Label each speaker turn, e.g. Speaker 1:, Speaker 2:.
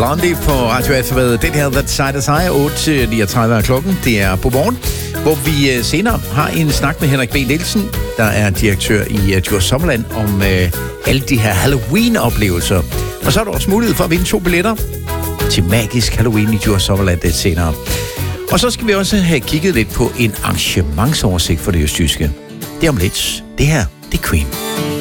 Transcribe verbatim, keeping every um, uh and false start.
Speaker 1: Blondie på Radio F med den her That Side of Side, otte til niogtredive af klokken. Det er på morgen, hvor vi senere har en snak med Henrik B. Nielsen, der er direktør i uh, Djurs Sommerland, om uh, alle de her Halloween-oplevelser. Og så er der også mulighed for at vinde to billetter til Magisk Halloween i Djurs Sommerland lidt senere. Og så skal vi også have kigget lidt på en arrangementsoversigt for det østjyske. Det er om lidt. Det her, det er Queen.